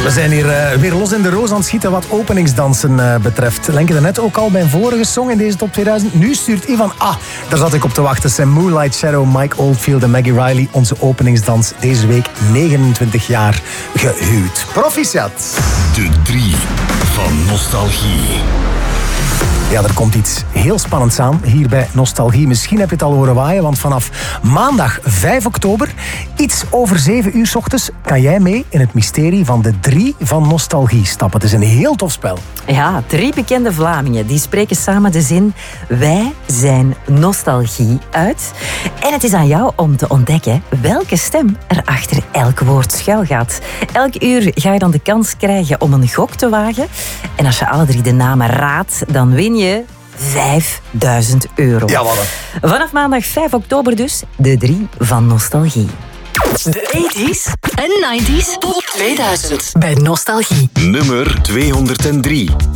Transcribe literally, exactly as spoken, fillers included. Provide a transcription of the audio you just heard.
We zijn hier uh, weer los in de roos aan het schieten wat openingsdansen uh, betreft. Lenke net ook al bij een vorige song in deze top tweeduizend. Nu stuurt Ivan, ah, daar zat ik op te wachten. Sam Moonlight Shadow, Mike Oldfield en Maggie Riley. Onze openingsdans deze week negenentwintig jaar gehuwd. Proficiat. De drie van Nostalgie. Ja, er komt iets heel spannends aan hier bij Nostalgie. Misschien heb je het al horen waaien, want vanaf maandag vijf oktober, iets over zeven uur 's ochtends, kan jij mee in het mysterie van de drie van Nostalgie stappen. Het is een heel tof spel. Ja, drie bekende Vlamingen die spreken samen de zin wij zijn Nostalgie uit. En het is aan jou om te ontdekken welke stem er achter elk woord schuil gaat. Elk uur ga je dan de kans krijgen om een gok te wagen. En als je alle drie de namen raadt, dan win je vijfduizend euro. Ja, wat een. Vanaf maandag vijf oktober dus, de drie van Nostalgie. De tachtiger en negentiger top tweeduizend bij Nostalgie. Nummer tweehonderddrie.